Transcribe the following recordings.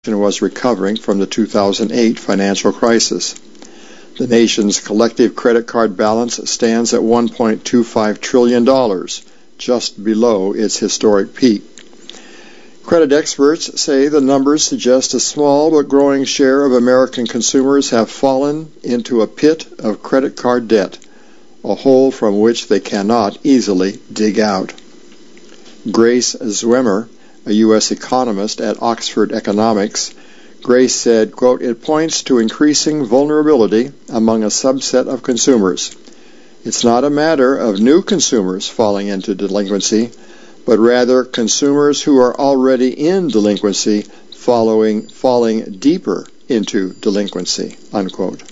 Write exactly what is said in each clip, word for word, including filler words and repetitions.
was recovering from the two thousand eight financial crisis. The nation's collective credit card balance stands at one point two five trillion dollars, just below its historic peak. Credit experts say the numbers suggest a small but growing share of American consumers have fallen into a pit of credit card debt, a hole from which they cannot easily dig out. Grace Zwemmer, a U S economist at Oxford Economics, Grace said, quote, "It points to increasing vulnerability among a subset of consumers. It's not a matter of new consumers falling into delinquency, but rather consumers who are already in delinquency following, falling deeper into delinquency," unquote.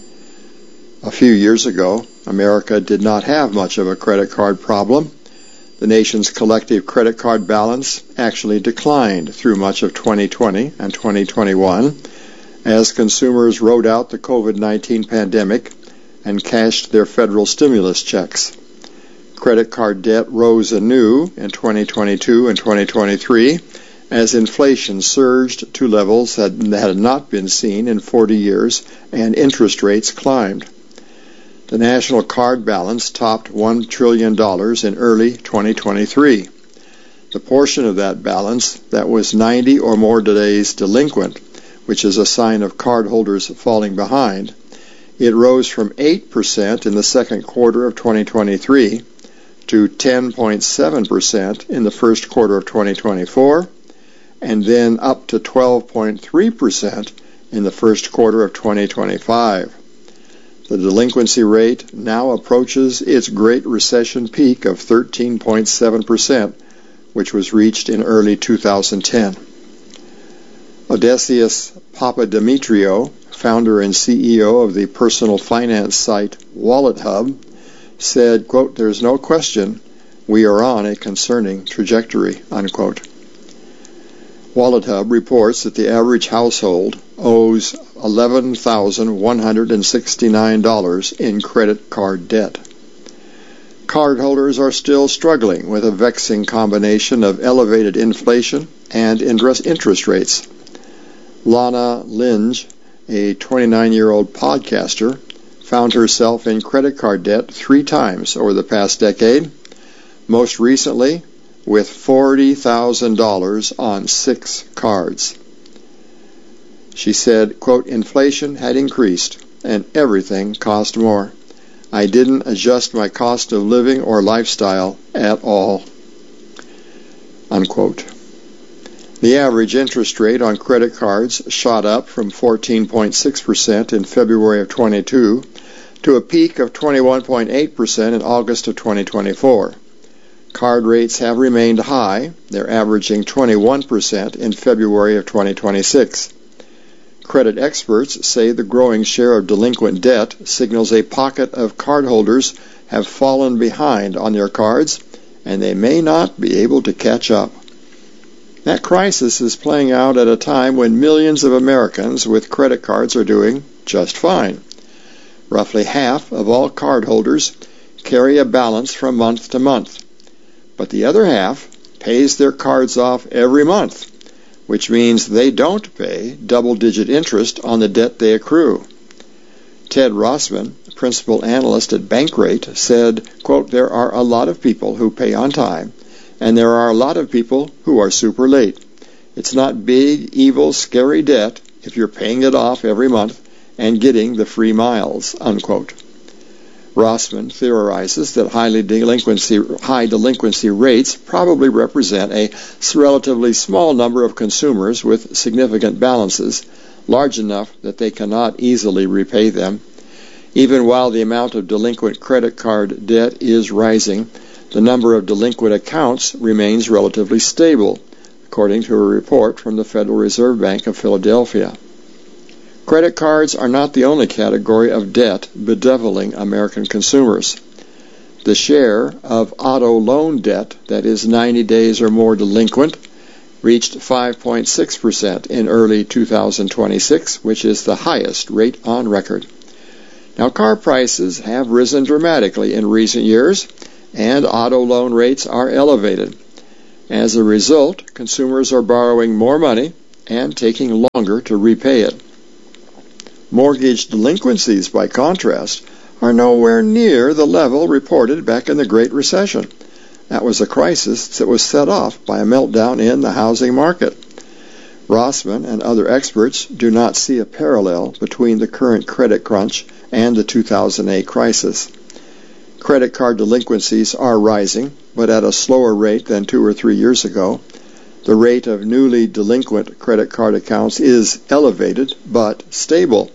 A few years ago, America did not have much of a credit card problem. The nation's collective credit card balance actually declined through much of twenty twenty and twenty twenty-one as consumers rode out the COVID nineteen pandemic and cashed their federal stimulus checks. Credit card debt rose anew in twenty twenty-two and twenty twenty-three as inflation surged to levels that had not been seen in forty years and interest rates climbed. The national card balance topped one trillion dollars in early twenty twenty-three. The portion of that balance that was ninety or more days delinquent, which is a sign of cardholders falling behind, it rose from eight percent in the second quarter of twenty twenty-three to ten point seven percent in the first quarter of twenty twenty-four, and then up to twelve point three percent in the first quarter of twenty twenty-five. The delinquency rate now approaches its Great Recession peak of thirteen point seven percent, which was reached in early two thousand ten. Odysseus Papadimitriou, founder and C E O of the personal finance site WalletHub, said, quote, "There's no question we are on a concerning trajectory," unquote. WalletHub reports that the average household owes eleven thousand one hundred sixty-nine dollars in credit card debt. Cardholders are still struggling with a vexing combination of elevated inflation and interest rates. Lana Linge, a twenty-nine-year-old podcaster, found herself in credit card debt three times over the past decade, most recently with forty thousand dollars on six cards. She said, quote, "Inflation had increased and everything cost more. I didn't adjust my cost of living or lifestyle at all," unquote. The average interest rate on credit cards shot up from fourteen point six percent in February of twenty-two to a peak of twenty-one point eight percent in August of twenty twenty-four. Card rates have remained high. They're averaging twenty-one percent in February of twenty twenty-six. Credit experts say the growing share of delinquent debt signals a pocket of cardholders have fallen behind on their cards, and they may not be able to catch up. That crisis is playing out at a time when millions of Americans with credit cards are doing just fine. Roughly half of all cardholders carry a balance from month to month, but the other half pays their cards off every month, which means they don't pay double-digit interest on the debt they accrue. Ted Rossman, principal analyst at Bankrate, said, quote, "There are a lot of people who pay on time, and there are a lot of people who are super late. It's not big, evil, scary debt if you're paying it off every month and getting the free miles," unquote. Rossman theorizes that highly delinquency, high delinquency rates probably represent a relatively small number of consumers with significant balances, large enough that they cannot easily repay them. Even while the amount of delinquent credit card debt is rising, the number of delinquent accounts remains relatively stable, according to a report from the Federal Reserve Bank of Philadelphia. Credit cards are not the only category of debt bedeviling American consumers. The share of auto loan debt that is ninety days or more delinquent reached five point six percent in early two thousand twenty-six, which is the highest rate on record. Now, car prices have risen dramatically in recent years, and auto loan rates are elevated. As a result, consumers are borrowing more money and taking longer to repay it. Mortgage delinquencies, by contrast, are nowhere near the level reported back in the Great Recession. That was a crisis that was set off by a meltdown in the housing market. Rossman and other experts do not see a parallel between the current credit crunch and the two thousand eight crisis. Credit card delinquencies are rising, but at a slower rate than two or three years ago. The rate of newly delinquent credit card accounts is elevated but stable.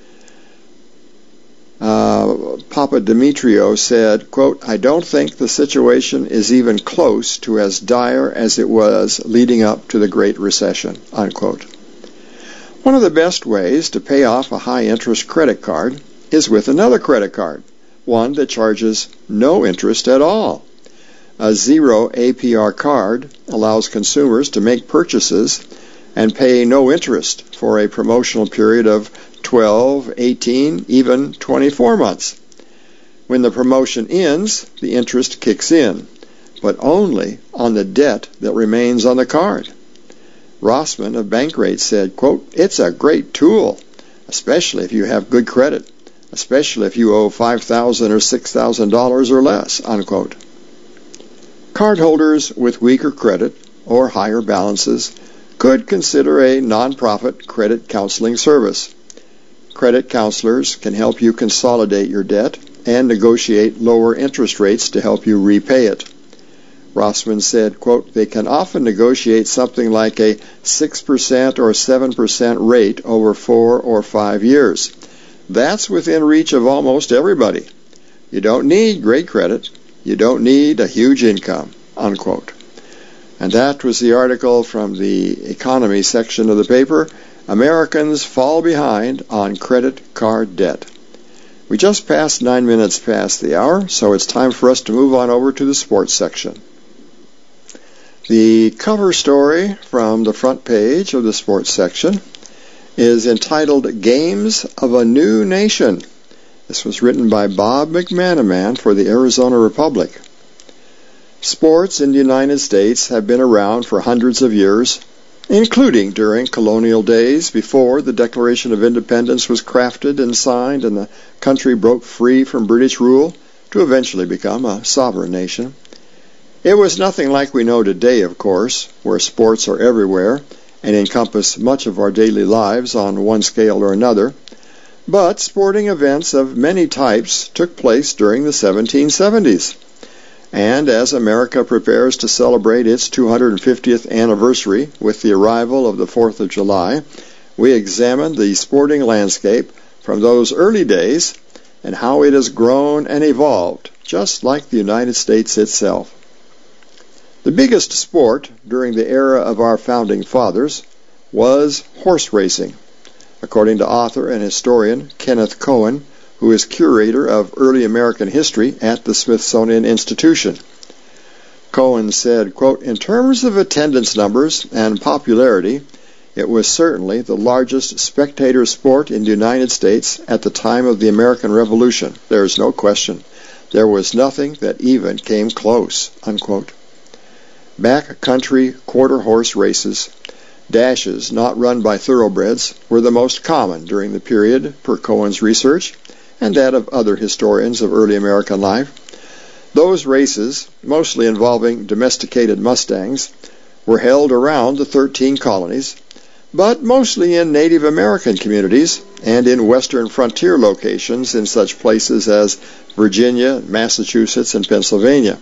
Uh, Papa Demetrio said, quote, "I don't think the situation is even close to as dire as it was leading up to the Great Recession," unquote. One of the best ways to pay off a high-interest credit card is with another credit card, one that charges no interest at all. A zero A P R card allows consumers to make purchases and pay no interest for a promotional period of twelve, eighteen, even twenty-four months. When the promotion ends, the interest kicks in, but only on the debt that remains on the card. Rossman of Bankrate said, quote, "It's a great tool, especially if you have good credit, especially if you owe five thousand dollars or six thousand dollars or less," unquote. Cardholders with weaker credit or higher balances could consider a nonprofit credit counseling service. Credit counselors can help you consolidate your debt and negotiate lower interest rates to help you repay it. Rossman said, quote, "They can often negotiate something like a six percent or seven percent rate over four or five years. That's within reach of almost everybody. You don't need great credit. You don't need a huge income," unquote. And that was the article from the economy section of the paper, "Americans Fall Behind on Credit Card Debt." We just passed nine minutes past the hour, so it's time for us to move on over to the sports section. The cover story from the front page of the sports section is entitled "Games of a New Nation." This was written by Bob McManaman for the Arizona Republic. Sports in the United States have been around for hundreds of years, including during colonial days before the Declaration of Independence was crafted and signed and the country broke free from British rule to eventually become a sovereign nation. It was nothing like we know today, of course, where sports are everywhere and encompass much of our daily lives on one scale or another. But sporting events of many types took place during the seventeen seventies. And as America prepares to celebrate its two hundred fiftieth anniversary with the arrival of the fourth of July, we examine the sporting landscape from those early days and how it has grown and evolved, just like the United States itself. The biggest sport during the era of our founding fathers was horse racing, according to author and historian Kenneth Cohen, who is curator of early American history at the Smithsonian Institution. Cohen said, quote, "In terms of attendance numbers and popularity, it was certainly the largest spectator sport in the United States at the time of the American Revolution. There is no question. There was nothing that even came close," unquote. Backcountry quarter horse races, dashes not run by thoroughbreds, were the most common during the period, per Cohen's research, and that of other historians of early American life. Those races, mostly involving domesticated mustangs, were held around the thirteen colonies, but mostly in Native American communities and in western frontier locations in such places as Virginia, Massachusetts, and Pennsylvania.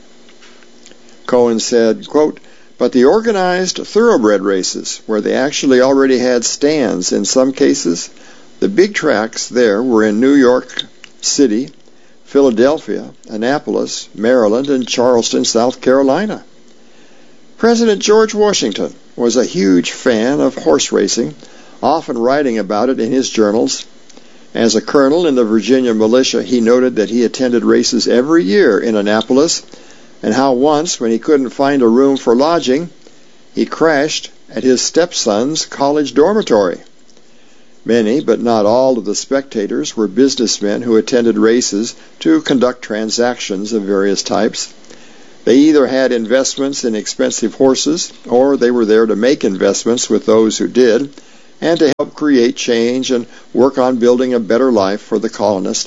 Cohen said, quote, "But the organized thoroughbred races, where they actually already had stands in some cases, the big tracks there were in New York City, Philadelphia, Annapolis, Maryland, and Charleston, South Carolina." President George Washington was a huge fan of horse racing, often writing about it in his journals. As a colonel in the Virginia militia, he noted that he attended races every year in Annapolis, and how once, when he couldn't find a room for lodging, he crashed at his stepson's college dormitory. Many, but not all, of the spectators were businessmen who attended races to conduct transactions of various types. They either had investments in expensive horses, or they were there to make investments with those who did, and to help create change and work on building a better life for the colonist.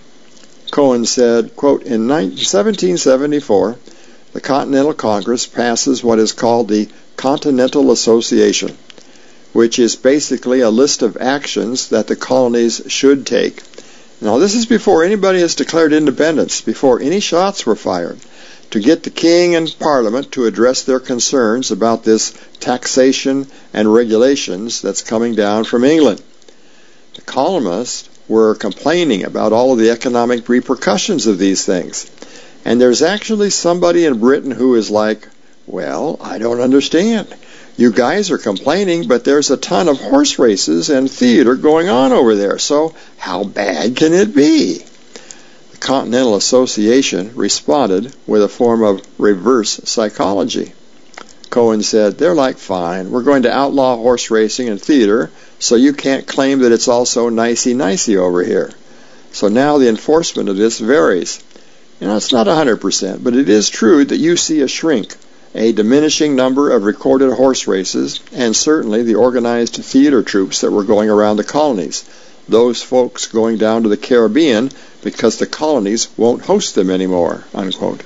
Cohen said, quote, in seventeen seventy-four, the Continental Congress passes what is called the Continental Association, which is basically a list of actions that the colonies should take. Now, this is before anybody has declared independence, before any shots were fired, to get the king and parliament to address their concerns about this taxation and regulations that's coming down from England. The colonists were complaining about all of the economic repercussions of these things. And there's actually somebody in Britain who is like, well, I don't understand. You guys are complaining, but there's a ton of horse races and theater going on over there, so how bad can it be? The Continental Association responded with a form of reverse psychology. Cohen said, they're like, fine, we're going to outlaw horse racing and theater, so you can't claim that it's also nicey-nicey over here. So now the enforcement of this varies. You know, it's not one hundred percent, but it is true that you see a shrink, a diminishing number of recorded horse races, and certainly the organized theater troops that were going around the colonies. Those folks going down to the Caribbean because the colonies won't host them anymore, unquote.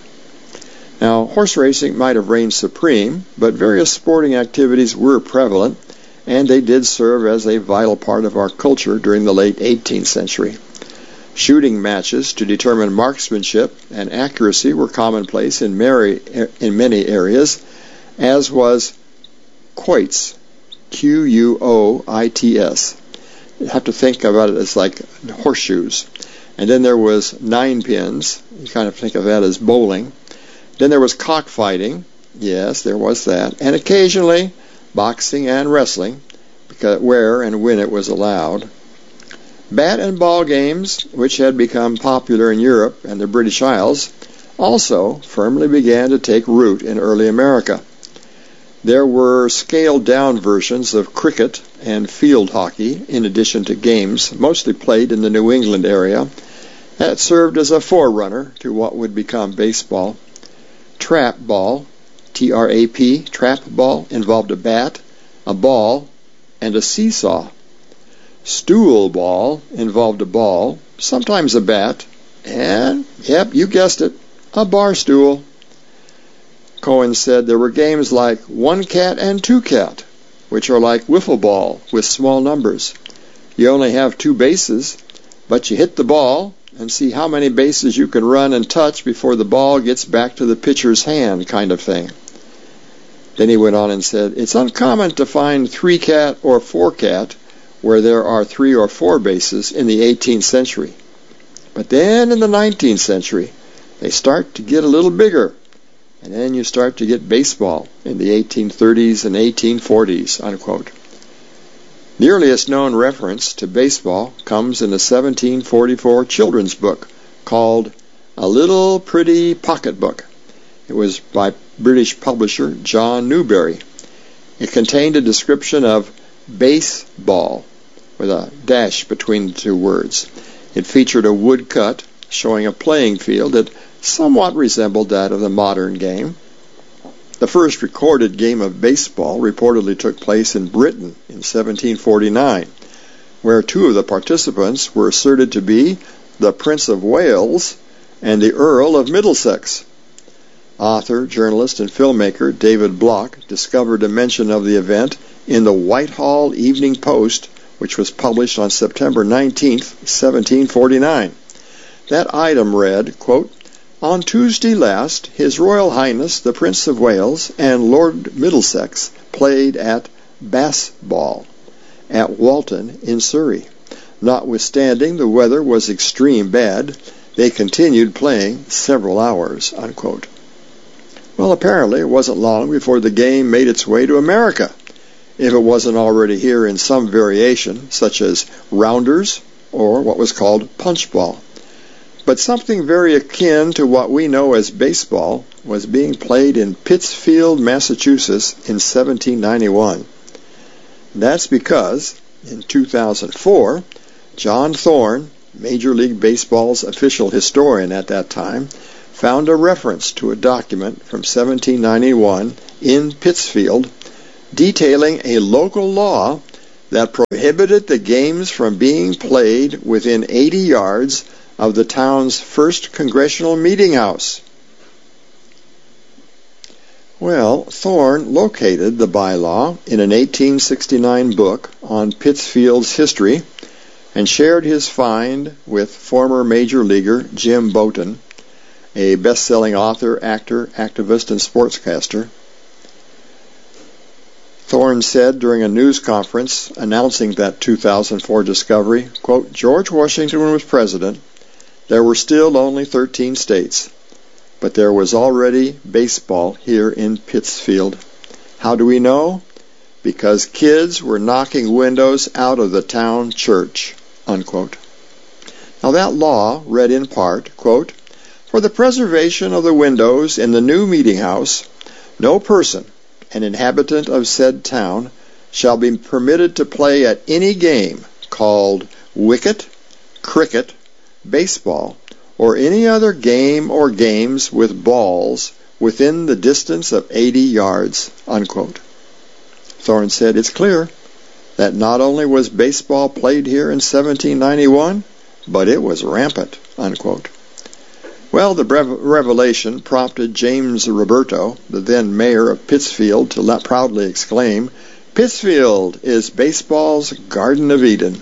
Now, horse racing might have reigned supreme, but various sporting activities were prevalent, and they did serve as a vital part of our culture during the late eighteenth century. Shooting matches to determine marksmanship and accuracy were commonplace in, many, in many areas, as was quoits, Q U O I T S. You have to think about it as like horseshoes. And then there was nine pins. You kind of think of that as bowling. Then there was cockfighting. Yes, there was that. And occasionally boxing and wrestling, because where and when it was allowed. Bat and ball games, which had become popular in Europe and the British Isles, also firmly began to take root in early America. There were scaled-down versions of cricket and field hockey, in addition to games mostly played in the New England area, that served as a forerunner to what would become baseball. Trap ball, T R A P, trap ball, involved a bat, a ball, and a seesaw. Stool ball involved a ball, sometimes a bat, and, yep, you guessed it, a bar stool. Cohen said there were games like one cat and two cat, which are like wiffle ball with small numbers. You only have two bases, but you hit the ball and see how many bases you can run and touch before the ball gets back to the pitcher's hand, kind of thing. Then he went on and said, it's uncommon to find three cat or four cat where there are three or four bases in the eighteenth century. But then in the nineteenth century, they start to get a little bigger, and then you start to get baseball in the eighteen thirties and eighteen forties, unquote. The earliest known reference to baseball comes in a seventeen forty-four children's book called A Little Pretty Pocketbook. It was by British publisher John Newbery. It contained a description of baseball, with a dash between the two words. It featured a woodcut showing a playing field that somewhat resembled that of the modern game. The first recorded game of baseball reportedly took place in Britain in seventeen forty-nine, where two of the participants were asserted to be the Prince of Wales and the Earl of Middlesex. Author, journalist, and filmmaker David Block discovered a mention of the event in the Whitehall Evening Post, which was published on September nineteenth, seventeen forty-nine. That item read, quote, on Tuesday last, His Royal Highness the Prince of Wales and Lord Middlesex played at baseball at Walton in Surrey. Notwithstanding the weather was extreme bad, they continued playing several hours, unquote. Well, apparently it wasn't long before the game made its way to America, if it wasn't already here in some variation, such as rounders or what was called punchball. But something very akin to what we know as baseball was being played in Pittsfield, Massachusetts in seventeen ninety-one. That's because, in two thousand four, John Thorne, Major League Baseball's official historian at that time, found a reference to a document from seventeen ninety-one in Pittsfield detailing a local law that prohibited the games from being played within eighty yards of the town's first congressional meeting house. Well, Thorne located the bylaw in an eighteen sixty-nine book on Pittsfield's history and shared his find with former major leaguer Jim Bouton, a best-selling author, actor, activist, and sportscaster. Thorne said during a news conference announcing that two thousand four discovery, quote, George Washington was president, there were still only thirteen states, but there was already baseball here in Pittsfield. How do we know? Because kids were knocking windows out of the town church, unquote. Now that law read in part, quote, for the preservation of the windows in the new meeting house, no person, an inhabitant of said town, shall be permitted to play at any game called wicket, cricket, baseball, or any other game or games with balls within the distance of eighty yards, unquote. Thorne said it's clear that not only was baseball played here in seventeen ninety-one, but it was rampant, unquote. Well, the revelation prompted James Roberto, the then mayor of Pittsfield, to let proudly exclaim, Pittsfield is baseball's Garden of Eden.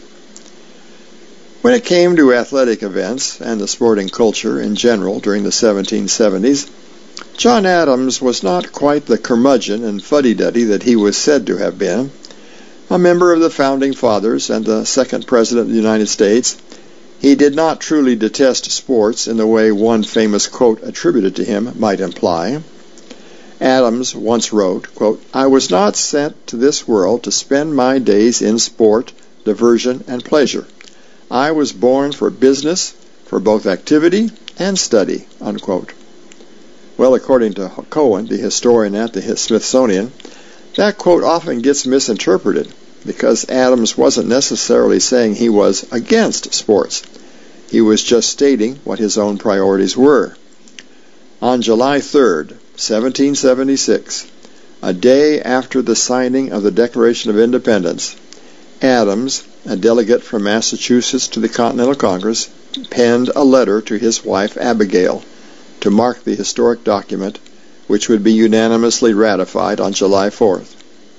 When it came to athletic events and the sporting culture in general during the seventeen seventies, John Adams was not quite the curmudgeon and fuddy-duddy that he was said to have been. A member of the Founding Fathers and the second President of the United States, he did not truly detest sports in the way one famous quote attributed to him might imply. Adams once wrote, quote, I was not sent to this world to spend my days in sport, diversion, and pleasure. I was born for business, for both activity and study, unquote. Well, according to Cohen, the historian at the Smithsonian, that quote often gets misinterpreted because Adams wasn't necessarily saying he was against sports. He was just stating what his own priorities were. On July third, seventeen seventy-six, a day after the signing of the Declaration of Independence, Adams, a delegate from Massachusetts to the Continental Congress, penned a letter to his wife Abigail to mark the historic document, which would be unanimously ratified on July fourth.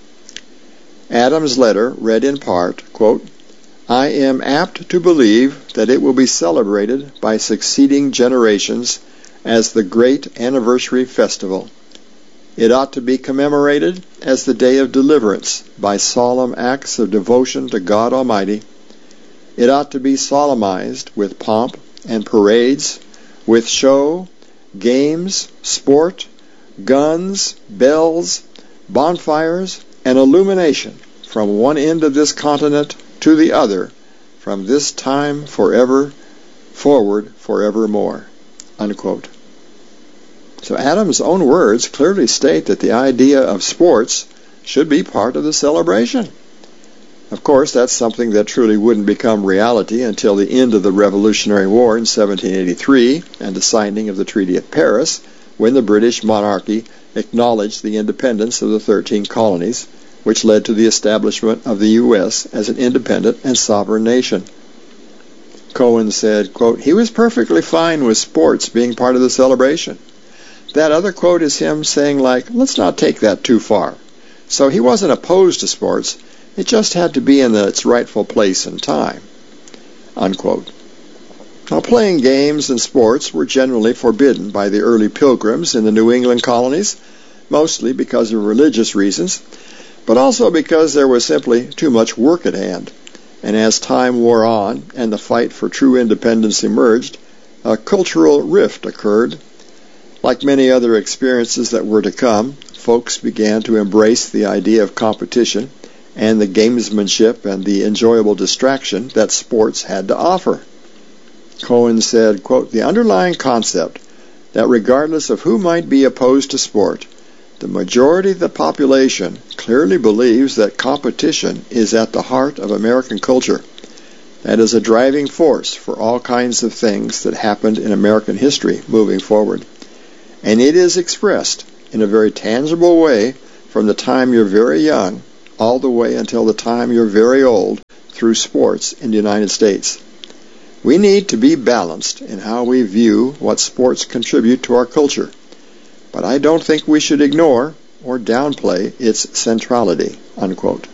Adams' letter read in part, quote, I am apt to believe that it will be celebrated by succeeding generations as the great anniversary festival. It ought to be commemorated as the day of deliverance by solemn acts of devotion to God Almighty. It ought to be solemnized with pomp and parades, with show, games, sport, guns, bells, bonfires, and illumination from one end of this continent to the other, from this time forever, forward forevermore, unquote. So Adams' own words clearly state that the idea of sports should be part of the celebration. Of course, that's something that truly wouldn't become reality until the end of the Revolutionary War in seventeen eighty-three and the signing of the Treaty of Paris, when the British monarchy acknowledged the independence of the thirteen colonies, which led to the establishment of the U S as an independent and sovereign nation. Cohen said, quote, he was perfectly fine with sports being part of the celebration. That other quote is him saying, like, let's not take that too far. So he wasn't opposed to sports. It just had to be in its rightful place and time, unquote. Now, playing games and sports were generally forbidden by the early pilgrims in the New England colonies, mostly because of religious reasons, but also because there was simply too much work at hand. And as time wore on and the fight for true independence emerged, a cultural rift occurred. Like many other experiences that were to come, folks began to embrace the idea of competition and the gamesmanship and the enjoyable distraction that sports had to offer. Cohen said, quote, the underlying concept that regardless of who might be opposed to sport, the majority of the population clearly believes that competition is at the heart of American culture. That is a driving force for all kinds of things that happened in American history moving forward. And it is expressed in a very tangible way from the time you're very young all the way until the time you're very old through sports in the United States. We need to be balanced in how we view what sports contribute to our culture, but I don't think we should ignore or downplay its centrality, unquote.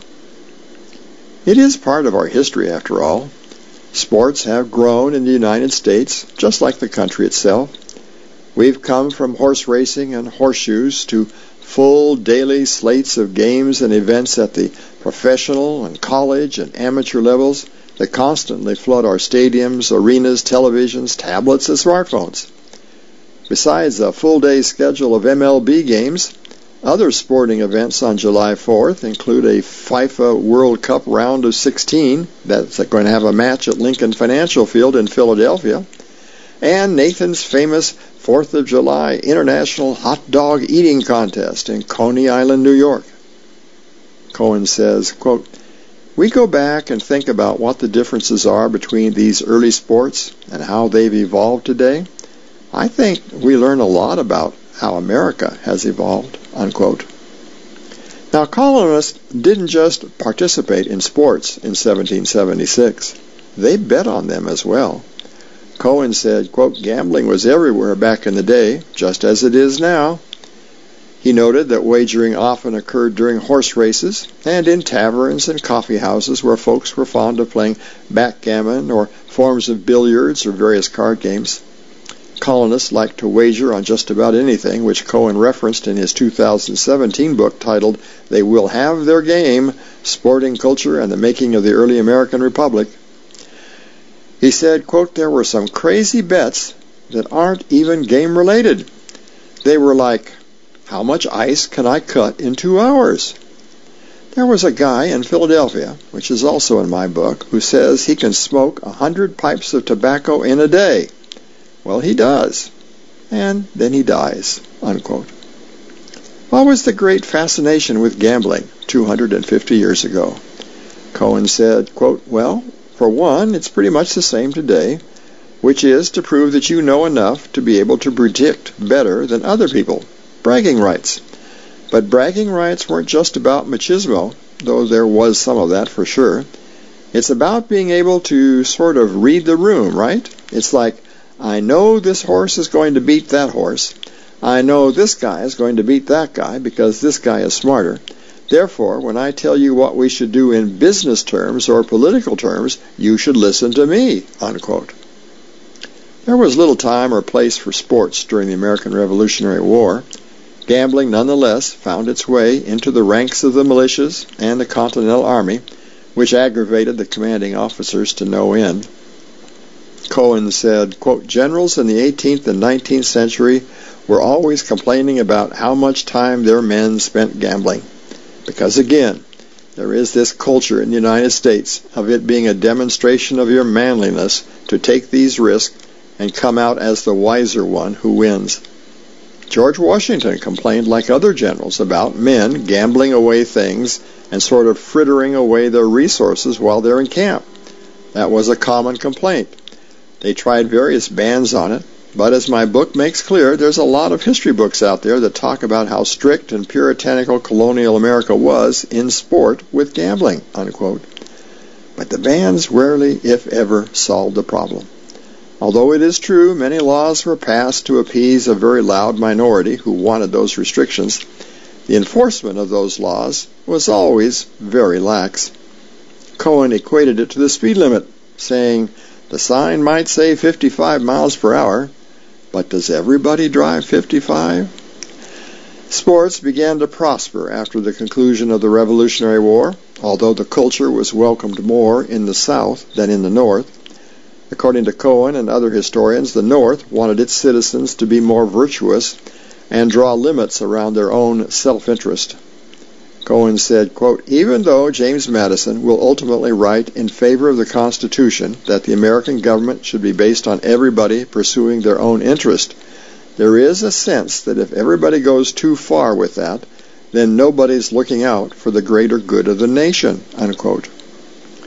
It is part of our history, after all. Sports have grown in the United States, just like the country itself. We've come from horse racing and horseshoes to full daily slates of games and events at the professional and college and amateur levels that constantly flood our stadiums, arenas, televisions, tablets, and smartphones. Besides a full-day schedule of M L B games, other sporting events on July fourth include a FIFA World Cup round of sixteen that's going to have a match at Lincoln Financial Field in Philadelphia, and Nathan's famous fourth of July International Hot Dog Eating Contest in Coney Island, New York. Cohen says, quote, "We go back and think about what the differences are between these early sports and how they've evolved today. I think we learn a lot about how America has evolved," unquote. Now, colonists didn't just participate in sports in seventeen seventy-six. They bet on them as well. Cohen said, quote, "Gambling was everywhere back in the day, just as it is now." He noted that wagering often occurred during horse races and in taverns and coffee houses where folks were fond of playing backgammon or forms of billiards or various card games. Colonists liked to wager on just about anything, which Cohen referenced in his two thousand seventeen book titled "They Will Have Their Game, Sporting Culture and the Making of the Early American Republic." He said, quote, "There were some crazy bets that aren't even game-related. They were like, how much ice can I cut in two hours? There was a guy in Philadelphia, which is also in my book, who says he can smoke a hundred pipes of tobacco in a day. Well, he does. And then he dies," unquote. What was the great fascination with gambling two hundred fifty years ago? Cohen said, quote, "Well, for one, it's pretty much the same today, which is to prove that you know enough to be able to predict better than other people. Bragging rights. But bragging rights weren't just about machismo, though there was some of that for sure. It's about being able to sort of read the room, right? It's like, I know this horse is going to beat that horse. I know this guy is going to beat that guy because this guy is smarter. Therefore, when I tell you what we should do in business terms or political terms, you should listen to me," unquote. There was little time or place for sports during the American Revolutionary War. Gambling, nonetheless, found its way into the ranks of the militias and the Continental Army, which aggravated the commanding officers to no end. Cohen said, quote, "Generals in the eighteenth and nineteenth century were always complaining about how much time their men spent gambling. Because, again, there is this culture in the United States of it being a demonstration of your manliness to take these risks and come out as the wiser one who wins. George Washington complained like other generals about men gambling away things and sort of frittering away their resources while they're in camp. That was a common complaint. They tried various bans on it, but as my book makes clear, there's a lot of history books out there that talk about how strict and puritanical colonial America was in sport with gambling," unquote. But the bans rarely, if ever, solved the problem. Although it is true many laws were passed to appease a very loud minority who wanted those restrictions, the enforcement of those laws was always very lax. Cohen equated it to the speed limit, saying, "The sign might say fifty-five miles per hour, but does everybody drive fifty-five? Sports began to prosper after the conclusion of the Revolutionary War, although the culture was welcomed more in the South than in the North. According to Cohen and other historians, the North wanted its citizens to be more virtuous and draw limits around their own self-interest. Cohen said, quote, "Even though James Madison will ultimately write in favor of the Constitution that the American government should be based on everybody pursuing their own interest, there is a sense that if everybody goes too far with that, then nobody's looking out for the greater good of the nation," unquote.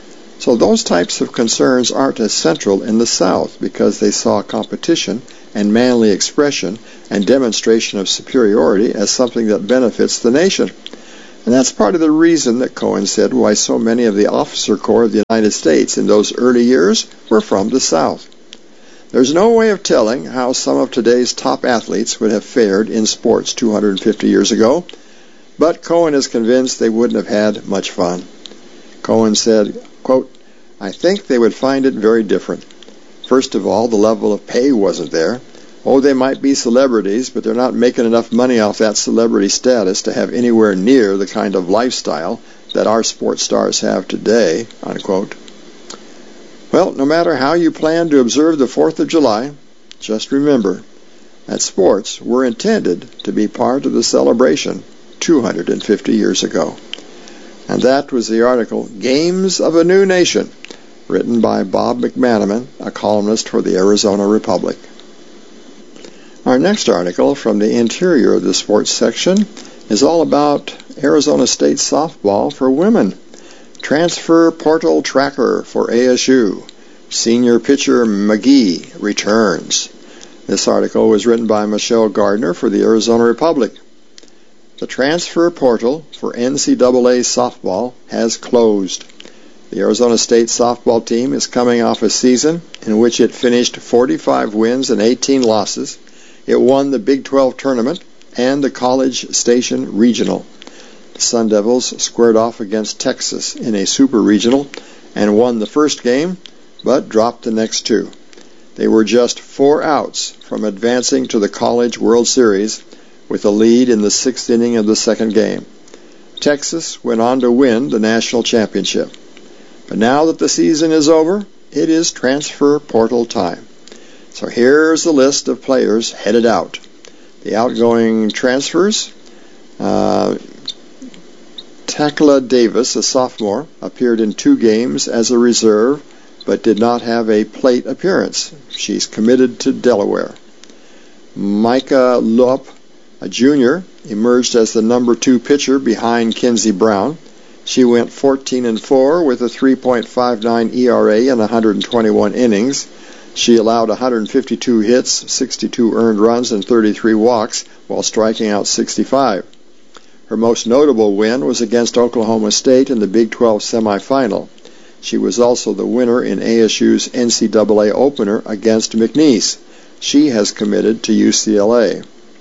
So those types of concerns aren't as central in the South because they saw competition and manly expression and demonstration of superiority as something that benefits the nation. And that's part of the reason that Cohen said why so many of the officer corps of the United States in those early years were from the South. There's no way of telling how some of today's top athletes would have fared in sports two hundred fifty years ago, but Cohen is convinced they wouldn't have had much fun. Cohen said, quote, "I think they would find it very different. First of all, the level of pay wasn't there. Oh, they might be celebrities, but they're not making enough money off that celebrity status to have anywhere near the kind of lifestyle that our sports stars have today," unquote. Well, no matter how you plan to observe the fourth of July, just remember that sports were intended to be part of the celebration two hundred fifty years ago. And that was the article, Games of a New Nation, written by Bob McManaman, a columnist for the Arizona Republic. Our next article from the interior of the sports section is all about Arizona State softball for women. Transfer portal tracker for A S U. Senior pitcher McGee returns. This article was written by Michelle Gardner for the Arizona Republic. The transfer portal for N C double A softball has closed. The Arizona State softball team is coming off a season in which it finished forty-five wins and eighteen losses. It won the Big twelve tournament and the College Station Regional. The Sun Devils squared off against Texas in a super regional and won the first game, but dropped the next two. They were just four outs from advancing to the College World Series with a lead in the sixth inning of the second game. Texas went on to win the national championship. But now that the season is over, it is transfer portal time. So here's the list of players headed out. The outgoing transfers, uh, Tekla Davis, a sophomore, appeared in two games as a reserve, but did not have a plate appearance. She's committed to Delaware. Micah Lopp, a junior, emerged as the number two pitcher behind Kinsey Brown. She went fourteen and four with a three point five nine E R A in one hundred twenty-one innings. She allowed one hundred fifty-two hits, sixty-two earned runs, and thirty-three walks, while striking out sixty-five. Her most notable win was against Oklahoma State in the Big twelve semifinal. She was also the winner in A S U's N C double A opener against McNeese. She has committed to U C L A.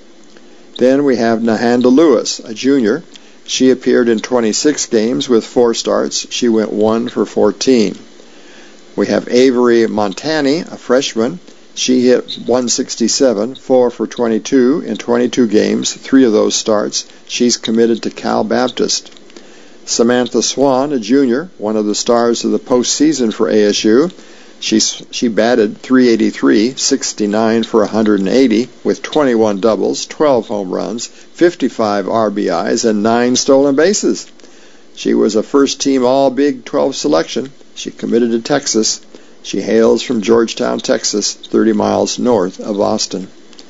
Then we have Nahanda Lewis, a junior. She appeared in twenty-six games with four starts. She went one for fourteen. We have Avery Montani, a freshman. She hit one sixty-seven, four for twenty-two in twenty-two games, three of those starts. She's committed to Cal Baptist. Samantha Swan, a junior, one of the stars of the postseason for A S U. She, she batted three eighty-three, sixty-nine for one hundred eighty, with twenty-one doubles, twelve home runs, fifty-five R B Is, and nine stolen bases. She was a first-team All-Big twelve selection. She committed to Texas. She hails from Georgetown, Texas, thirty miles north of Austin.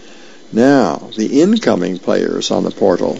Now, the incoming players on the portal.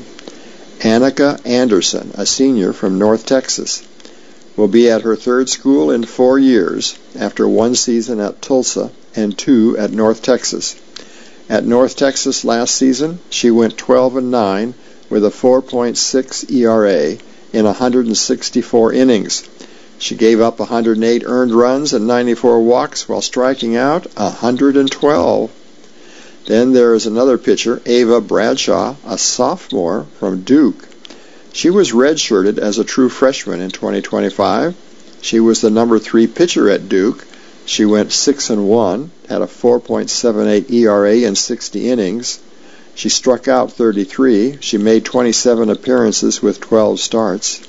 Annika Anderson, a senior from North Texas, will be at her third school in four years after one season at Tulsa and two at North Texas. At North Texas last season, she went twelve and nine with a four point six E R A in one hundred sixty-four innings. She gave up one hundred eight earned runs and ninety-four walks while striking out one hundred twelve. Then there is another pitcher, Ava Bradshaw, a sophomore from Duke. She was redshirted as a true freshman in twenty twenty-five. She was the number three pitcher at Duke. She went six and one, had a four point seven eight E R A in sixty innings. She struck out thirty-three. She made twenty-seven appearances with twelve starts.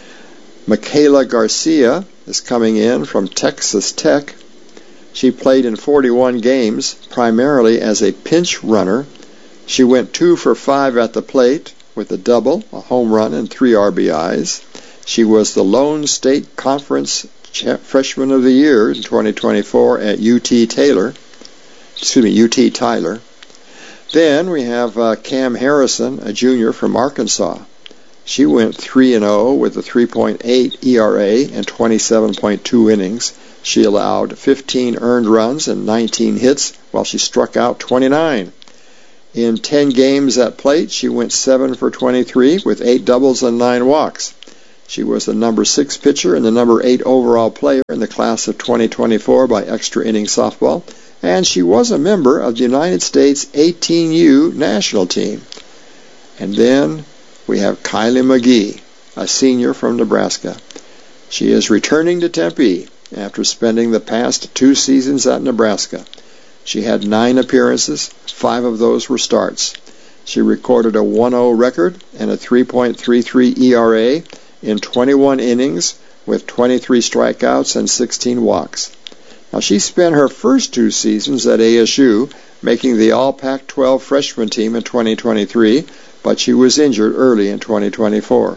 Michaela Garcia is coming in from Texas Tech. She played in forty-one games, primarily as a pinch runner. She went two for five at the plate with a double, a home run, and three R B Is. She was the Lone State Conference Freshman of the Year in twenty twenty-four at U T Taylor. Excuse me, U T Tyler. Then we have uh, Cam Harrison, a junior from Arkansas. She went three and oh with a three point eight E R A and twenty-seven point two innings. She allowed fifteen earned runs and nineteen hits while she struck out twenty-nine. In ten games at plate, she went seven for twenty-three with eight doubles and nine walks. She was the number six pitcher and the number eight overall player in the class of twenty twenty-four by extra inning softball, and she was a member of the United States eighteen U national team. And then we have Kylie McGee, a senior from Nebraska. She is returning to Tempe after spending the past two seasons at Nebraska. She had nine appearances, five of those were starts. She recorded a one oh record and a three point three three E R A in twenty-one innings with twenty-three strikeouts and sixteen walks. Now, she spent her first two seasons at A S U, making the All Pac twelve freshman team in twenty twenty-three, but she was injured early in twenty twenty-four.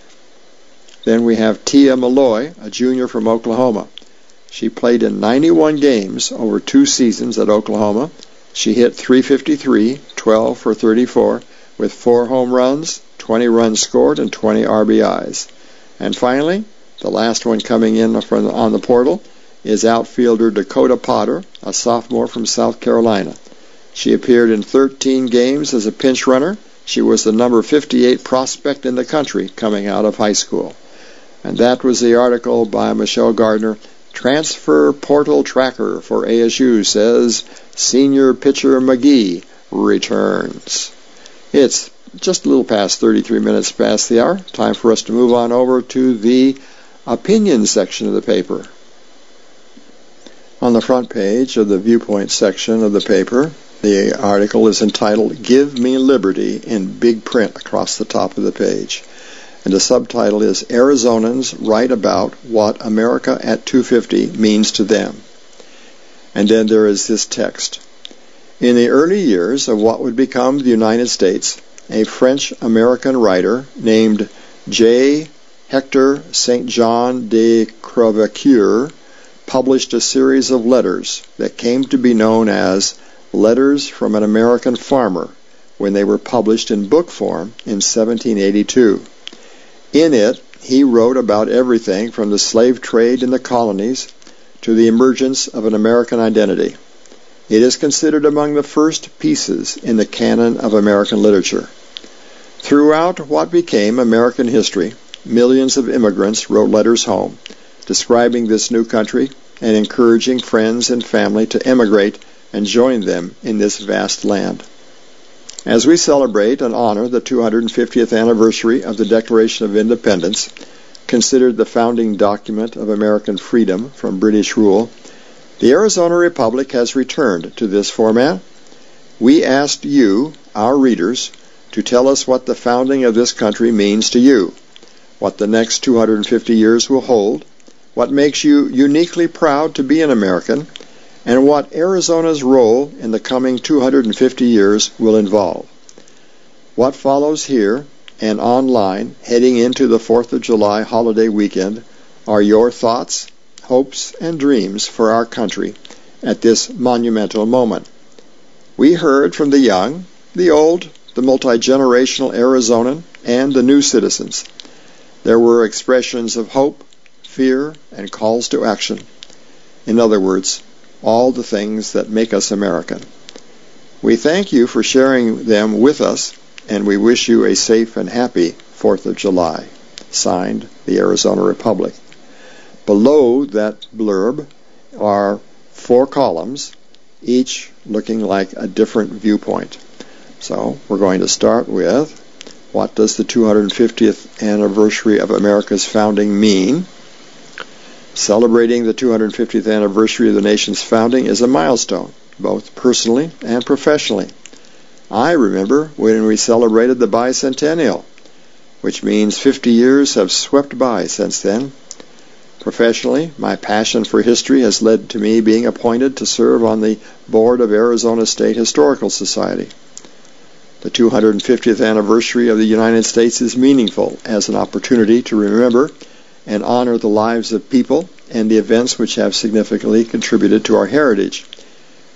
Then we have Tia Malloy, a junior from Oklahoma. She played in ninety-one games over two seasons at Oklahoma. She hit three fifty-three, twelve for thirty-four, with four home runs, twenty runs scored, and twenty R B Is. And finally, the last one coming in from on the portal is outfielder Dakota Potter, a sophomore from South Carolina. She appeared in thirteen games as a pinch runner. She was the number fifty-eight prospect in the country coming out of high school. And that was the article by Michelle Gardner. Transfer Portal Tracker for A S U says senior pitcher McGee returns. It's just a little past thirty-three minutes past the hour. Time for us to move on over to the opinion section of the paper. On the front page of the viewpoint section of the paper, the article is entitled Give Me Liberty in big print across the top of the page. And the subtitle is Arizonans Write About What America at two fifty Means to Them. And then there is this text. In the early years of what would become the United States, a French-American writer named J. Hector Saint John de Crevecoeur published a series of letters that came to be known as Letters from an American Farmer when they were published in book form in seventeen eighty-two. In it, he wrote about everything from the slave trade in the colonies to the emergence of an American identity. It is considered among the first pieces in the canon of American literature. Throughout what became American history, millions of immigrants wrote letters home, describing this new country and encouraging friends and family to emigrate and join them in this vast land. As we celebrate and honor the two hundred fiftieth anniversary of the Declaration of Independence, considered the founding document of American freedom from British rule, the Arizona Republic has returned to this format. We asked you, our readers, to tell us what the founding of this country means to you, what the next two hundred fifty years will hold, what makes you uniquely proud to be an American, and what Arizona's role in the coming two hundred fifty years will involve. What follows here and online heading into the fourth of July holiday weekend are your thoughts, hopes, and dreams for our country at this monumental moment. We heard from the young, the old, the multi-generational Arizonan, and the new citizens. There were expressions of hope, fear, and calls to action. In other words, all the things that make us American. We thank you for sharing them with us, and we wish you a safe and happy fourth of July. Signed, the Arizona Republic. Below that blurb are four columns, each looking like a different viewpoint. So we're going to start with, what does the two hundred fiftieth anniversary of America's founding mean? Celebrating the two hundred fiftieth anniversary of the nation's founding is a milestone, both personally and professionally. I remember when we celebrated the bicentennial, which means fifty years have swept by since then. Professionally, my passion for history has led to me being appointed to serve on the board of Arizona State Historical Society. The two hundred fiftieth anniversary of the United States is meaningful as an opportunity to remember and honor the lives of people and the events which have significantly contributed to our heritage.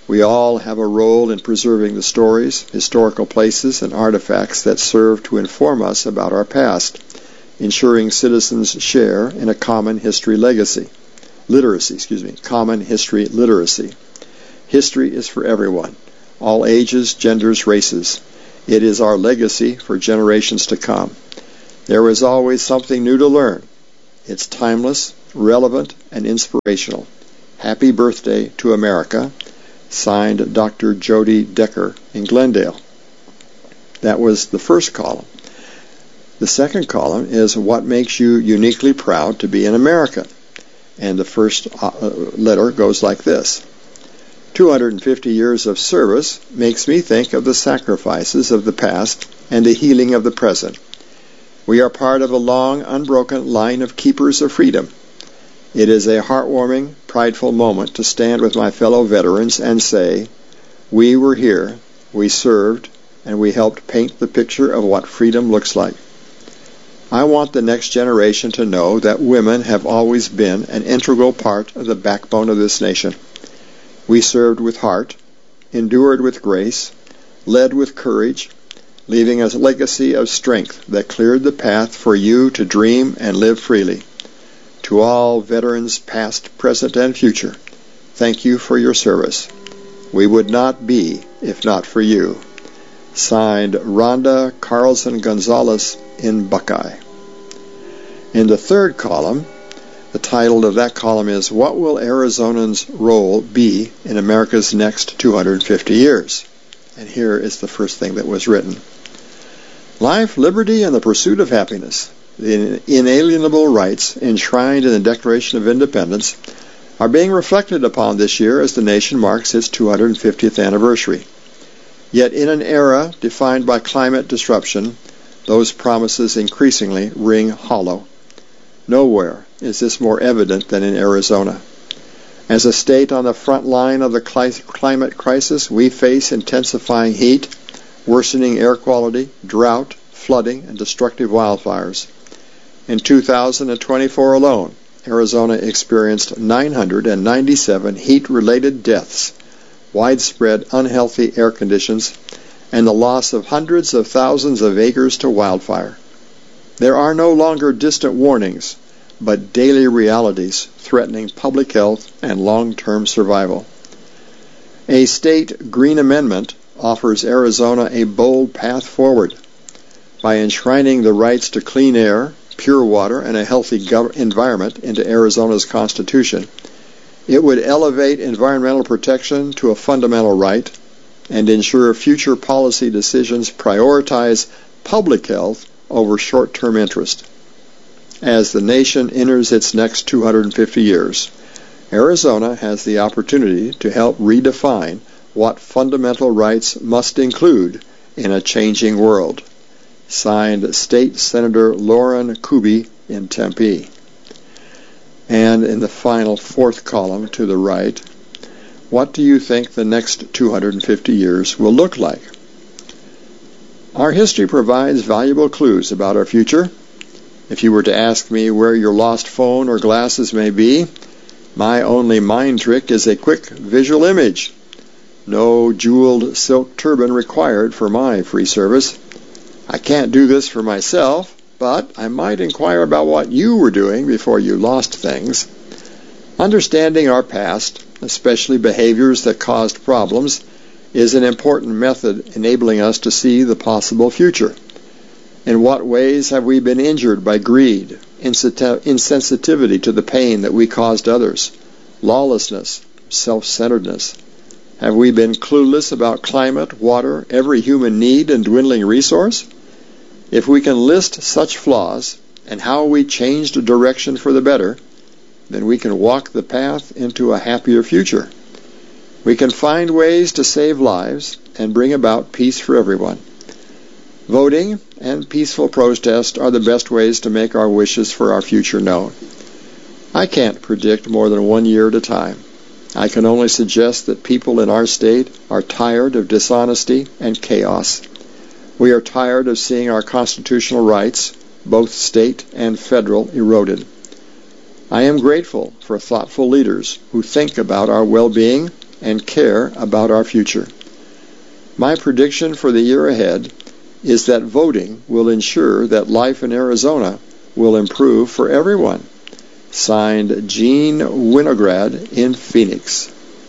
We all have a role in preserving the stories, historical places, and artifacts that serve to inform us about our past, ensuring citizens share in a common history legacy. Literacy, excuse me, common history literacy. History is for everyone, all ages, genders, races. It is our legacy for generations to come. There is always something new to learn. It's timeless, relevant, and inspirational. Happy birthday to America. Signed, Doctor Jody Decker in Glendale. That was the first column. The second column is what makes you uniquely proud to be an American. And the first uh, letter goes like this. two hundred fifty years of service makes me think of the sacrifices of the past and the healing of the present. We are part of a long, unbroken line of keepers of freedom. It is a heartwarming, prideful moment to stand with my fellow veterans and say, we were here, we served, and we helped paint the picture of what freedom looks like. I want the next generation to know that women have always been an integral part of the backbone of this nation. We served with heart, endured with grace, led with courage, leaving a legacy of strength that cleared the path for you to dream and live freely. To all veterans past, present, and future, thank you for your service. We would not be if not for you. Signed, Rhonda Carlson Gonzalez in Buckeye. In the third column, the title of that column is, What Will Arizonans' Role Be in America's Next two hundred fifty Years? And here is the first thing that was written. Life, liberty, and the pursuit of happiness, the inalienable rights enshrined in the Declaration of Independence, are being reflected upon this year as the nation marks its two hundred fiftieth anniversary. Yet in an era defined by climate disruption, those promises increasingly ring hollow. Nowhere is this more evident than in Arizona. As a state on the front line of the climate crisis, we face intensifying heat, worsening air quality, drought, flooding, and destructive wildfires. In two thousand twenty-four alone, Arizona experienced nine hundred ninety-seven heat-related deaths, widespread unhealthy air conditions, and the loss of hundreds of thousands of acres to wildfire. There are no longer distant warnings, but daily realities threatening public health and long-term survival. A state green amendment offers Arizona a bold path forward. By enshrining the rights to clean air, pure water, and a healthy gov- environment into Arizona's Constitution, it would elevate environmental protection to a fundamental right and ensure future policy decisions prioritize public health over short-term interest. As the nation enters its next two hundred fifty years, Arizona has the opportunity to help redefine what fundamental rights must include in a changing world. Signed, State Senator Lauren Kuby in Tempe. And in the final fourth column to the right, what do you think the next two hundred fifty years will look like? Our history provides valuable clues about our future. If you were to ask me where your lost phone or glasses may be, my only mind trick is a quick visual image. No jeweled silk turban required for my free service. I can't do this for myself, but I might inquire about what you were doing before you lost things. Understanding our past, especially behaviors that caused problems, is an important method enabling us to see the possible future. In what ways have we been injured by greed, insensitivity to the pain that we caused others, lawlessness, self-centeredness? Have we been clueless about climate, water, every human need, and dwindling resource? If we can list such flaws and how we changed direction for the better, then we can walk the path into a happier future. We can find ways to save lives and bring about peace for everyone. Voting and peaceful protest are the best ways to make our wishes for our future known. I can't predict more than one year at a time. I can only suggest that people in our state are tired of dishonesty and chaos. We are tired of seeing our constitutional rights, both state and federal, eroded. I am grateful for thoughtful leaders who think about our well-being and care about our future. My prediction for the year ahead is that voting will ensure that life in Arizona will improve for everyone. Signed, Gene Winograd in Phoenix.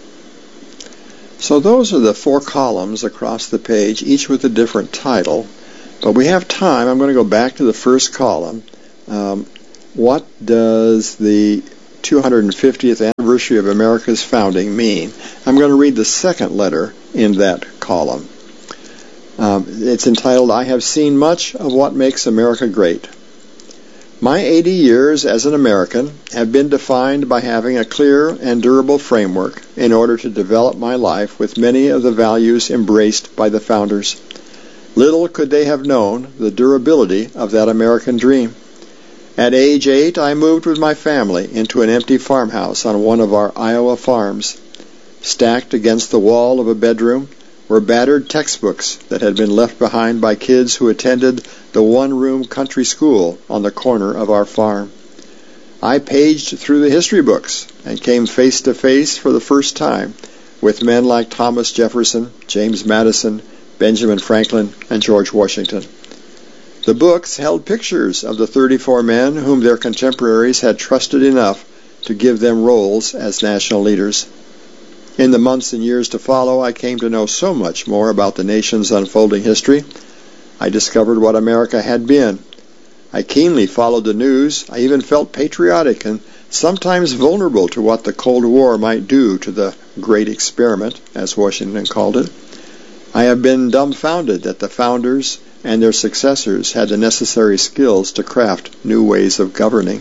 So those are the four columns across the page, each with a different title. But we have time. I'm going to go back to the first column. Um, what does the two hundred fiftieth anniversary of America's founding mean? I'm going to read the second letter in that column. Um, it's entitled, I Have Seen Much of What Makes America Great. My eighty years as an American have been defined by having a clear and durable framework in order to develop my life with many of the values embraced by the founders. Little could they have known the durability of that American dream. At age eight, I moved with my family into an empty farmhouse on one of our Iowa farms. Stacked against the wall of a bedroom were battered textbooks that had been left behind by kids who attended the one-room country school on the corner of our farm. I paged through the history books and came face to face for the first time with men like Thomas Jefferson, James Madison, Benjamin Franklin, and George Washington. The books held pictures of the thirty-four men whom their contemporaries had trusted enough to give them roles as national leaders. In the months and years to follow, I came to know so much more about the nation's unfolding history. I discovered what America had been. I keenly followed the news. I even felt patriotic and sometimes vulnerable to what the Cold War might do to the great experiment, as Washington called it. I have been dumbfounded that the founders and their successors had the necessary skills to craft new ways of governing.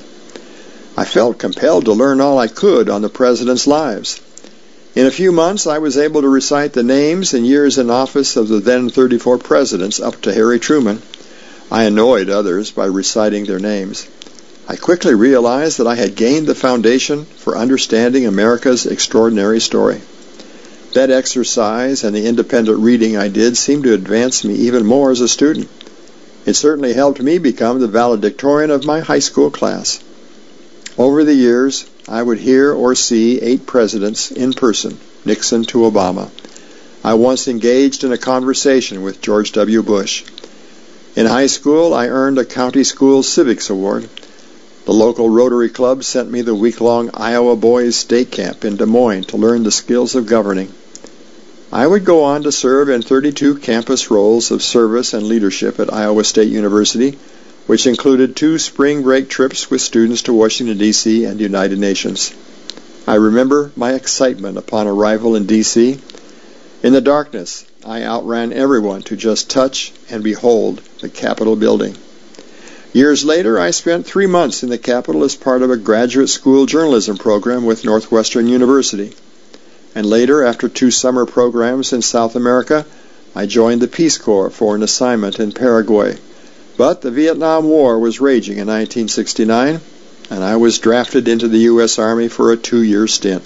I felt compelled to learn all I could on the presidents' lives. In a few months, I was able to recite the names and years in office of the then thirty-four presidents up to Harry Truman. I annoyed others by reciting their names. I quickly realized that I had gained the foundation for understanding America's extraordinary story. That exercise and the independent reading I did seemed to advance me even more as a student. It certainly helped me become the valedictorian of my high school class. Over the years, I would hear or see eight presidents in person, Nixon to Obama. I once engaged in a conversation with George W. Bush. In high school, I earned a county school civics award. The local Rotary Club sent me the week-long Iowa Boys State Camp in Des Moines to learn the skills of governing. I would go on to serve in thirty-two campus roles of service and leadership at Iowa State University, which included two spring break trips with students to Washington, D C and the United Nations. I remember my excitement upon arrival in D C In the darkness, I outran everyone to just touch and behold the Capitol building. Years later, I spent three months in the Capitol as part of a graduate school journalism program with Northwestern University. And later, after two summer programs in South America, I joined the Peace Corps for an assignment in Paraguay. But the Vietnam War was raging in nineteen sixty-nine, and I was drafted into the U S Army for a two-year stint.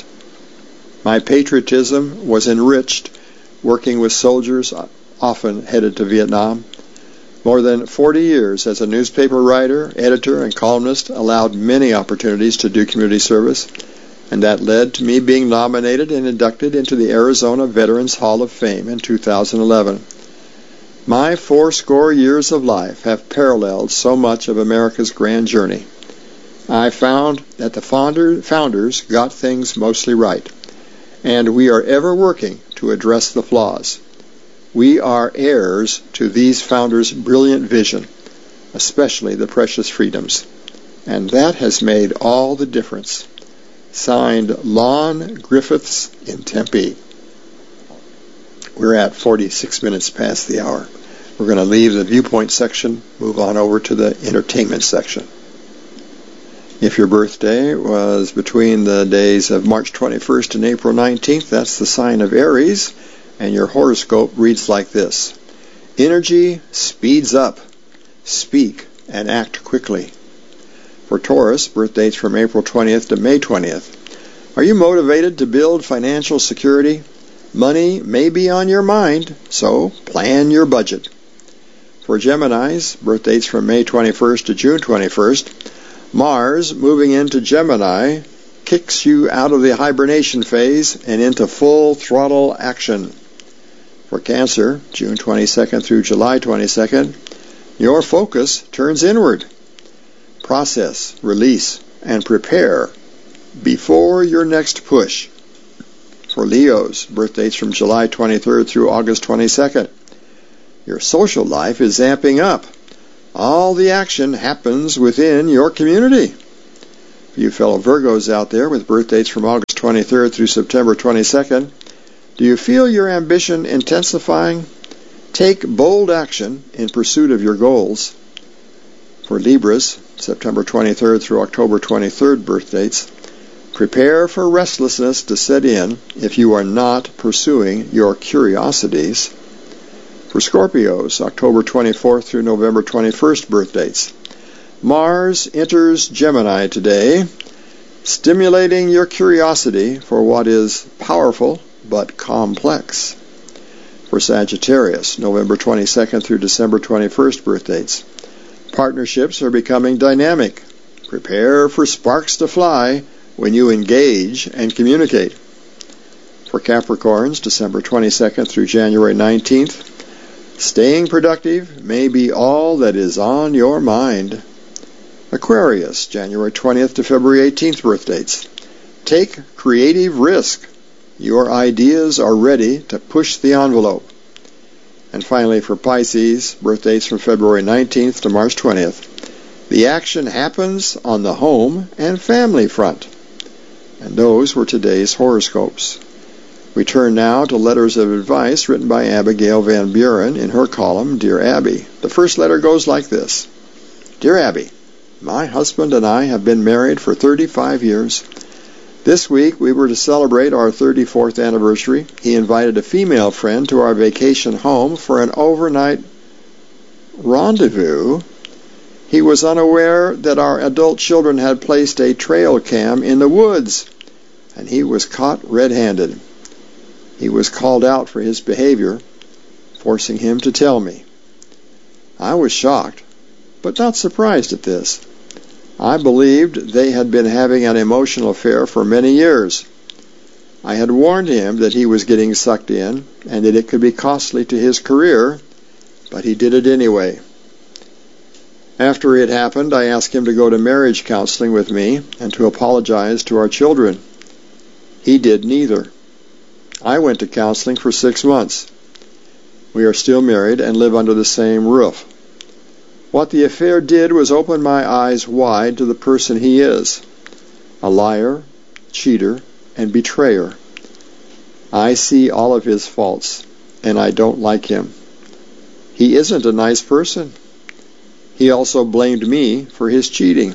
My patriotism was enriched working with soldiers often headed to Vietnam. More than forty years as a newspaper writer, editor, and columnist allowed many opportunities to do community service, and that led to me being nominated and inducted into the Arizona Veterans Hall of Fame in two thousand eleven. My fourscore years of life have paralleled so much of America's grand journey. I found that the founder, founders got things mostly right, and we are ever working to address the flaws. We are heirs to these founders' brilliant vision, especially the precious freedoms, and that has made all the difference. Signed, Lon Griffiths in Tempe. We're at forty-six minutes past the hour. We're going to leave the viewpoint section, move on over to the entertainment section. If your birthday was between the days of March twenty-first and April nineteenth, that's the sign of Aries, and your horoscope reads like this. Energy speeds up. Speak and act quickly. For Taurus, birthdays from April twentieth to May twentieth. Are you motivated to build financial security? Money may be on your mind, so plan your budget. For Geminis, birthdays from May twenty-first to June twenty-first, Mars moving into Gemini kicks you out of the hibernation phase and into full throttle action. For Cancer, June twenty-second through July twenty-second, your focus turns inward. Process, release, and prepare before your next push. For Leos, birthdates from July twenty-third through August twenty-second, your social life is amping up. All the action happens within your community. For you fellow Virgos out there with birthdates from August twenty-third through September twenty-second, do you feel your ambition intensifying? Take bold action in pursuit of your goals. For Libras, September twenty-third through October twenty-third birthdates, prepare for restlessness to set in if you are not pursuing your curiosities. For Scorpios, October twenty-fourth through November twenty-first birthdates, Mars enters Gemini today, stimulating your curiosity for what is powerful but complex. For Sagittarius, November twenty-second through December twenty-first birthdates, partnerships are becoming dynamic. Prepare for sparks to fly when you engage and communicate. For Capricorns, December twenty-second through January nineteenth, staying productive may be all that is on your mind. Aquarius, January twentieth to February eighteenth birthdates, take creative risk. Your ideas are ready to push the envelope. And finally for Pisces, birthdates from February nineteenth to March twentieth, the action happens on the home and family front. And those were today's horoscopes. We turn now to letters of advice written by Abigail Van Buren in her column, Dear Abby. The first letter goes like this. Dear Abby, my husband and I have been married for thirty-five years. This week we were to celebrate our thirty-fourth anniversary. He invited a female friend to our vacation home for an overnight rendezvous. He was unaware that our adult children had placed a trail cam in the woods, and he was caught red-handed. He was called out for his behavior, forcing him to tell me. I was shocked, but not surprised at this. I believed they had been having an emotional affair for many years. I had warned him that he was getting sucked in and that it could be costly to his career, but he did it anyway. After it happened, I asked him to go to marriage counseling with me and to apologize to our children. He did neither. I went to counseling for six months. We are still married and live under the same roof. What the affair did was open my eyes wide to the person he is, a liar, cheater, and betrayer. I see all of his faults, and I don't like him. He isn't a nice person. He also blamed me for his cheating.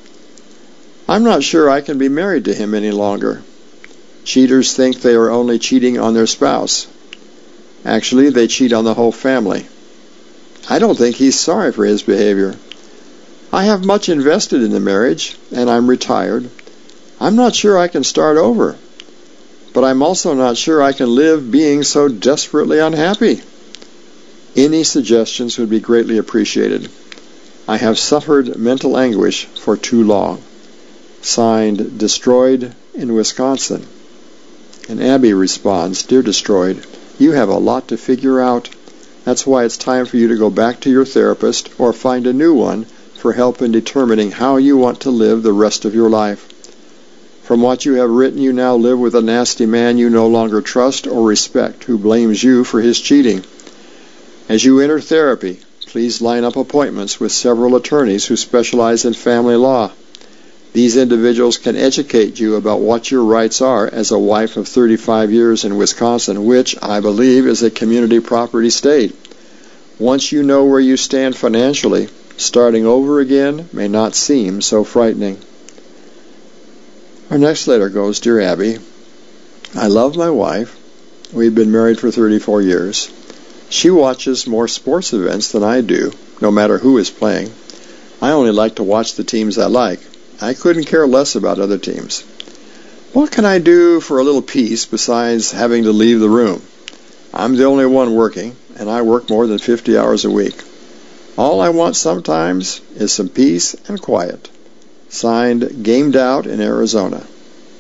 I'm not sure I can be married to him any longer. Cheaters think they are only cheating on their spouse. Actually, they cheat on the whole family. I don't think he's sorry for his behavior. I have much invested in the marriage, and I'm retired. I'm not sure I can start over, but I'm also not sure I can live being so desperately unhappy. Any suggestions would be greatly appreciated. I have suffered mental anguish for too long. Signed, Destroyed in Wisconsin. And Abby responds, Dear Destroyed, you have a lot to figure out. That's why it's time for you to go back to your therapist or find a new one for help in determining how you want to live the rest of your life. From what you have written, you now live with a nasty man you no longer trust or respect who blames you for his cheating. As you enter therapy, please line up appointments with several attorneys who specialize in family law. These individuals can educate you about what your rights are as a wife of thirty-five years in Wisconsin, which I believe is a community property state. Once you know where you stand financially, starting over again may not seem so frightening. Our next letter goes, Dear Abby, I love my wife. We've been married for thirty-four years. She watches more sports events than I do, no matter who is playing. I only like to watch the teams I like. I couldn't care less about other teams. What can I do for a little peace besides having to leave the room? I'm the only one working, and I work more than fifty hours a week. All I want sometimes is some peace and quiet. Signed, Gamed Out in Arizona.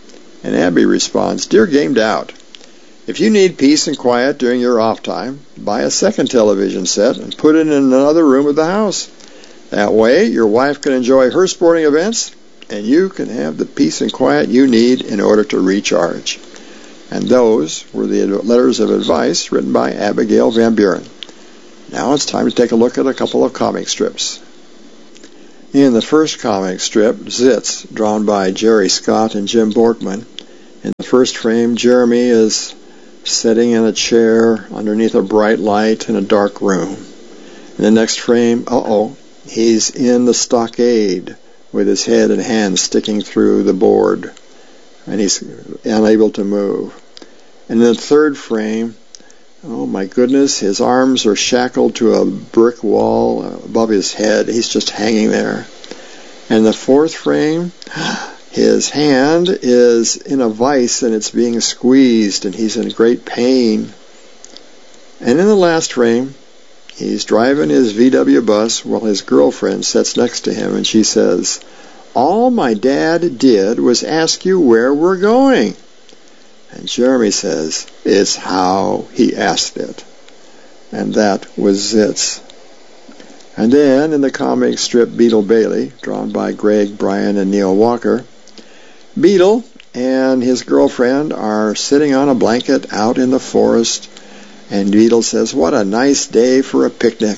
And Abby responds, "Dear Gamed Out, if you need peace and quiet during your off time, buy a second television set and put it in another room of the house. That way, your wife can enjoy her sporting events, and you can have the peace and quiet you need in order to recharge." And those were the letters of advice written by Abigail Van Buren. Now it's time to take a look at a couple of comic strips. In the first comic strip, Zits, drawn by Jerry Scott and Jim Borkman. In the first frame, Jeremy is sitting in a chair underneath a bright light in a dark room. In the next frame, uh-oh, he's in the stockade with his head and hands sticking through the board, and he's unable to move. And in the third frame, oh my goodness, his arms are shackled to a brick wall above his head. He's just hanging there. And the fourth frame, his hand is in a vice and it's being squeezed and he's in great pain. And in the last frame, he's driving his V W bus while his girlfriend sits next to him and she says, "All my dad did was ask you where we're going." And Jeremy says, "It's how he asked it." And that was Zits. And then in the comic strip Beetle Bailey, drawn by Greg, Brian, and Neil Walker, Beetle and his girlfriend are sitting on a blanket out in the forest, and Beetle says, "What a nice day for a picnic."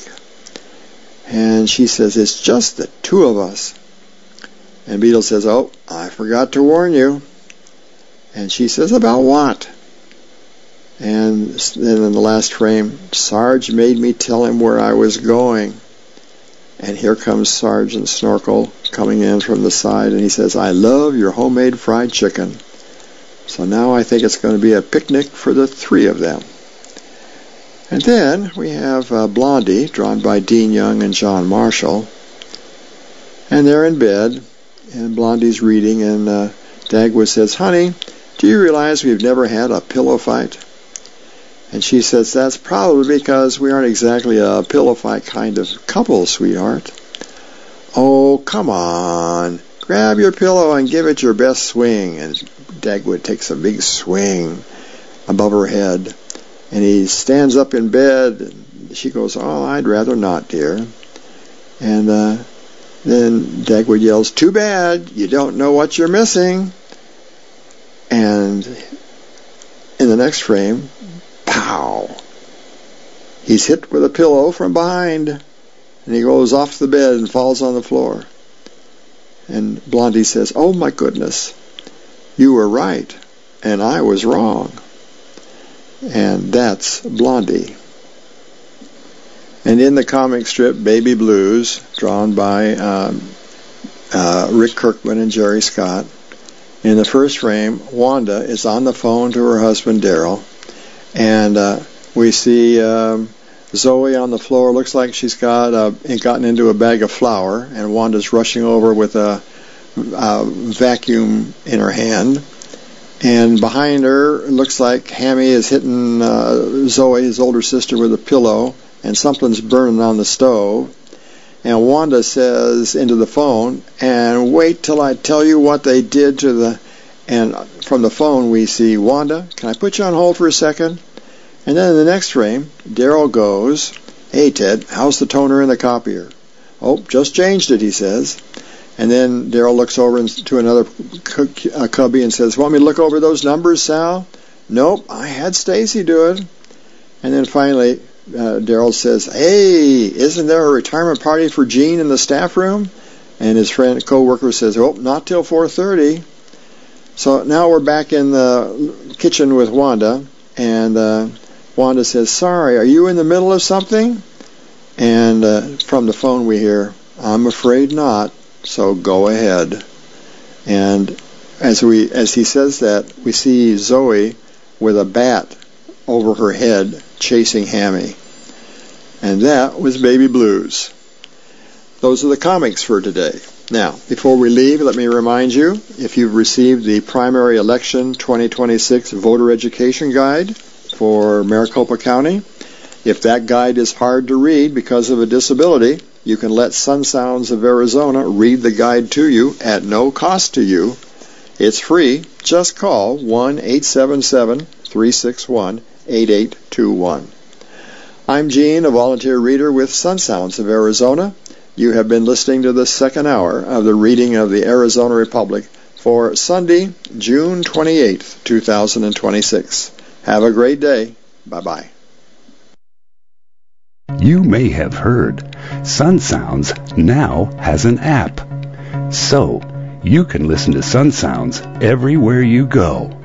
And she says, "It's just the two of us." And Beetle says, "Oh, I forgot to warn you." And she says, "About what?" And then in the last frame, "Sarge made me tell him where I was going." And here comes Sergeant Snorkel coming in from the side, and he says, "I love your homemade fried chicken." So now I think it's going to be a picnic for the three of them. And then we have uh, Blondie, drawn by Dean Young and John Marshall. And they're in bed, and Blondie's reading, and uh, Dagwood says, "Honey, do you realize we've never had a pillow fight?" And she says, "That's probably because we aren't exactly a pillow fight kind of couple, sweetheart." "Oh, come on. Grab your pillow and give it your best swing." And Dagwood takes a big swing above her head. And he stands up in bed. And she goes, "Oh, I'd rather not, dear." And uh, then Dagwood yells, "Too bad. You don't know what you're missing." And in the next frame, pow! He's hit with a pillow from behind, and he goes off the bed and falls on the floor. And Blondie says, "Oh my goodness, you were right, and I was wrong." And that's Blondie. And in the comic strip Baby Blues, drawn by um, uh, Rick Kirkman and Jerry Scott, in the first frame, Wanda is on the phone to her husband, Daryl, and uh, we see um, Zoe on the floor. Looks like she's got uh, gotten into a bag of flour, and Wanda's rushing over with a, a vacuum in her hand. And behind her, it looks like Hammy is hitting uh, Zoe, his older sister, with a pillow, and something's burning on the stove. And Wanda says into the phone, "And wait till I tell you what they did to the..." And from the phone we see, "Wanda, can I put you on hold for a second?" And then in the next frame, Daryl goes, "Hey, Ted, how's the toner in the copier?" "Oh, just changed it," he says. And then Daryl looks over to another cubby and says, "Want me to look over those numbers, Sal?" "Nope, I had Stacy do it." And then finally, Uh, Daryl says, "Hey, isn't there a retirement party for Gene in the staff room?" And his friend, co-worker says, "Oh, not till four thirty. So now we're back in the kitchen with Wanda, and uh, Wanda says, "Sorry, are you in the middle of something?" And uh, from the phone we hear, "I'm afraid not, so go ahead." And as we as he says that, we see Zoe with a bat over her head chasing Hammy. And that was Baby Blues. Those are the comics for today. Now, before we leave, let me remind you, if you've received the Primary Election twenty twenty-six Voter Education Guide for Maricopa County, if that guide is hard to read because of a disability, you can let Sun Sounds of Arizona read the guide to you at no cost to you. It's free. Just call one eight seven seven, three six one, eight eight two one. I'm Gene, a volunteer reader with Sun Sounds of Arizona. You have been listening to the second hour of the reading of the Arizona Republic for Sunday, June twenty-eighth, two thousand twenty-six. Have a great day. Bye-bye. You may have heard Sun Sounds now has an app. So, you can listen to Sun Sounds everywhere you go.